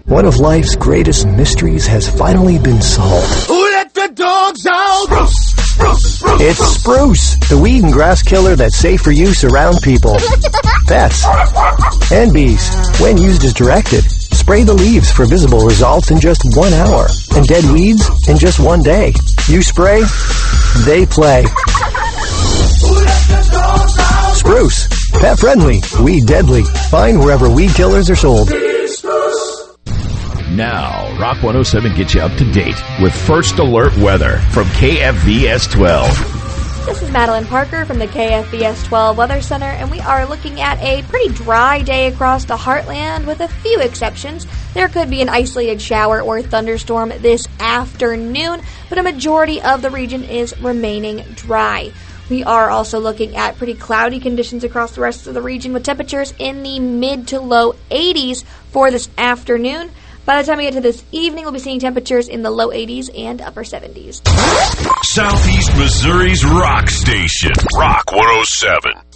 One of life's greatest mysteries has finally been solved. Who let the dogs out? It's Spruce, the weed and grass killer that's safe for use around people, pets, and bees. When used as directed, spray the leaves for visible results in just 1 hour, and dead weeds in just 1 day. You spray, they play. Spruce, pet friendly, weed deadly. Find wherever weed killers are sold. Now, Rock 107 gets you up to date with First Alert Weather from KFVS 12. This is Madeline Parker from the KFVS 12 Weather Center, and we are looking at a pretty dry day across the heartland with a few exceptions. There could be an isolated shower or thunderstorm this afternoon, but a majority of the region is remaining dry. We are also looking at pretty cloudy conditions across the rest of the region with temperatures in the mid to low 80s for this afternoon. By the time we get to this evening, we'll be seeing temperatures in the low 80s and upper 70s. Southeast Missouri's rock station, Rock 107.